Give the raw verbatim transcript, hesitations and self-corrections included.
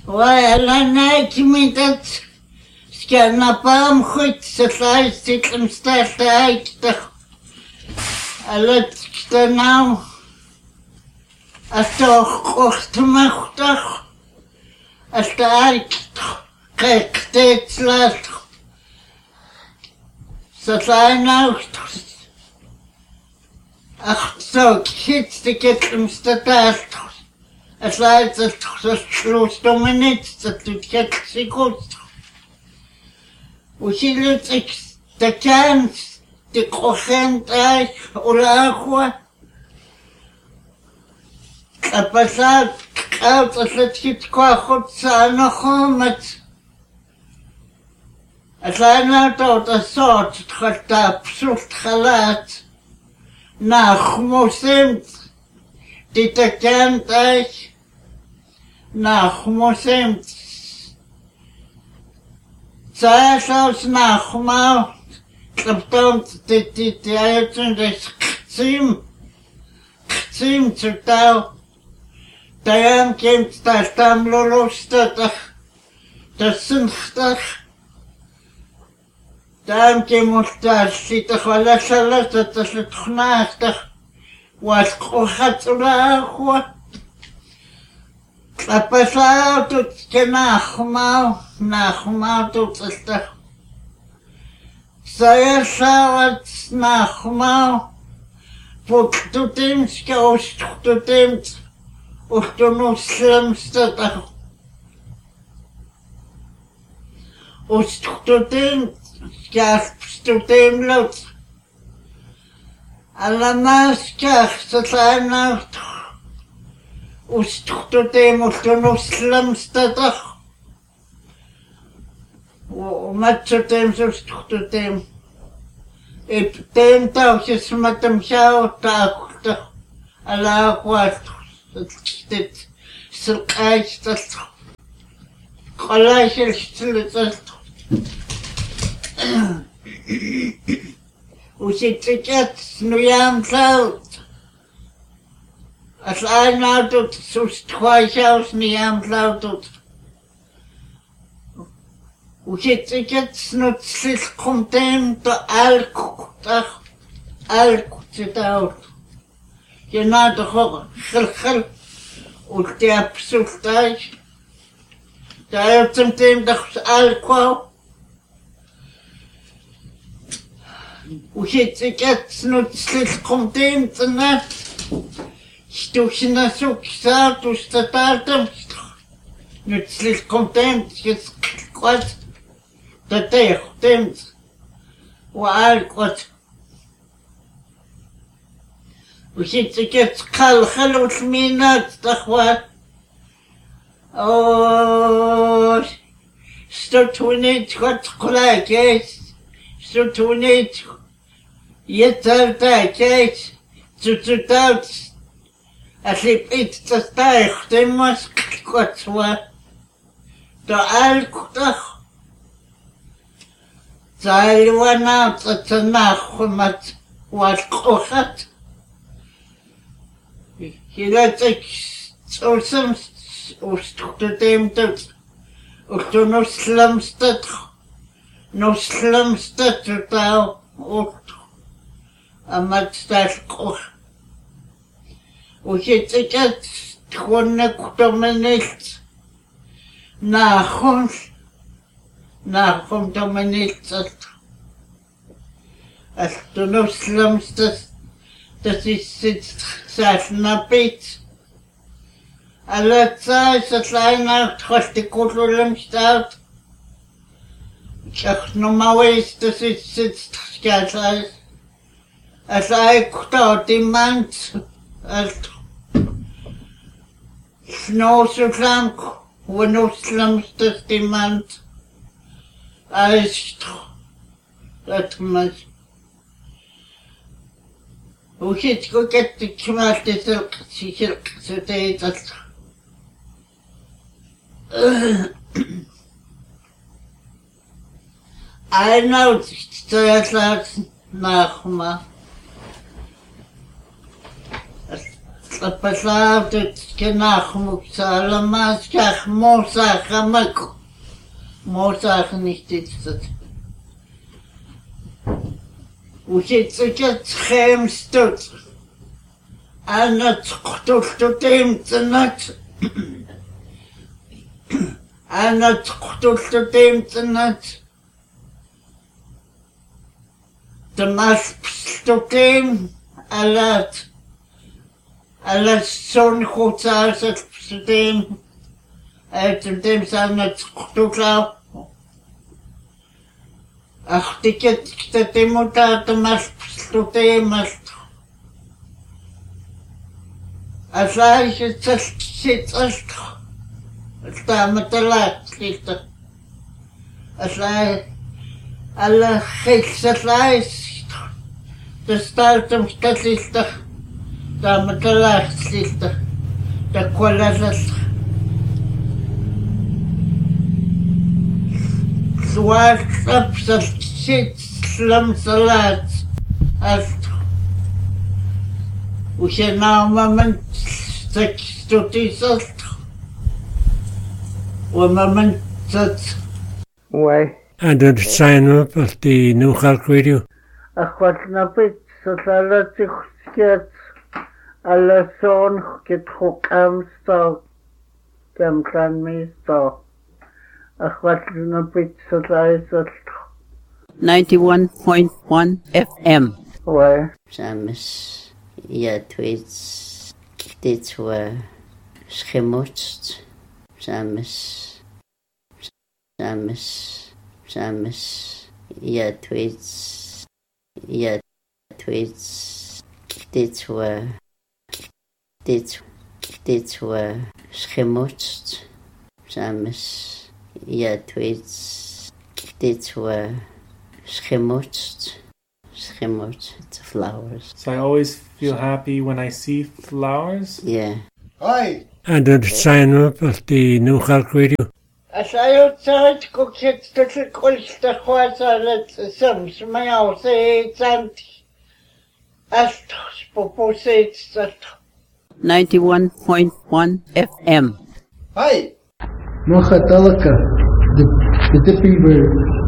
Вайланайкимитат сканапам хоть сослайстиклым стартайктах. Алат кстанау астох охтмахтах астайктах кэктецлах сослайнаухтах ахтсок хитстикетлым стартайктах. Aslights close dominates that to get secrets. We see the chance, the corrent eye or aqua. A passage out of the kit quahot sana homet. As I not out a sort, cut up, soft halat. Nach mosemt. Dit kent ik nach mosemt. Zij zelfs nagmaal. Klopt dit dit uit en dus kzim. Kzim te touw. Daarom komt dat tam lolostig. Dat zinchtig. Daarom komt dat zit wel eens alles dat is het gnaagtig. Was kohat laagwa. Kapasau tot kenachmau, nachmau tot het. Zij zou het nachmau. Voor tot hem schoos tot hem. Of toen nog slimste dag. Of tot hem. Schaaf tot hem loopt. Alla maskach så tränar osttotem och slamstadar och matchotem så osttotem eptem tauches smatam shauta alla quat det sulqaistas qalaishilstiltas Usittikat snujam klaut. As I now do sus twice niam klautot. Usittikat snutsis kontem to alkutach alkutitaut. Je na de hoog gilgil ut de absultaj. Daar tem tem dag alkwau. Usittikat snutsis kontem to na. Stufina suksa tu statartam. Nutsis kontem jes kwat. Dat te kontem. Wa alkwat. Usittikat kalkhal utminat takhwa. Oh, stutunit kwat klakes. Stutunit yetartakes. Tututout. Als ik iets te stijgt, dan moet ik wat zo. De alkdag. Zij we nou dat ze nacht wat kocht. Je laat ik zo soms oostje dem dat. Ook toen nog slimste, nog slimste totaal ook. En met dat kocht. Usittikat tkhonnak dominit. Nachon. Nachon dominit. Als du nog slimste, dat is het zelfnapit. Alle tijd dat hij naar het kotlum staat. Ik zeg normaal is dat is het schijt. Als hij komt iemand. Als Snooslank, Wonoslamste iemand. Als dat maar. Hoe zit ik ook het ik maak dit ook zeker zo deed dat. Hij nou het laat nagma. Tapasautit kinachmuksaalamas kach mosachamak. Mosach nicht ist das. Usitzikat chemstut. Anat chtultutim tsanat. Anat chtultutim tsanat. Tamas pstutim alat. Alat son chutzasat pstutim. Tutim sanat chtutlaw. Ach, tiket ktatimuta tamas pstutim ast. Asaj sit ast. Stamatala slita. Asaj alla khilsalais. The startum statlista. Stamatala slita. The qualasas. Swat up sit slum salat. Ast. We should now moment six to Jesus. We moment that way. And the sign up of the New Hulk Radio. a chwatnapit sa salatik skets ala son kit hukam sto kem kan mi sto a chwatnapit sa salatik ninety-one point one F M. way. Samis ja tweets dit were schemotst. Samis Samis Samis ja tweets ja tweets dit were dit dit were schemotst. Samis ja tweets dit were schemotst. Schemotst, it's flowers. So I always feel happy when I see flowers. Yeah. Hi. And the sign up of the New Hulk Radio. As I outside cook it to the coast the water let some smile say and as proposed that ninety-one point one F M. Hi. Mocha Talaka, the, the dipping bird.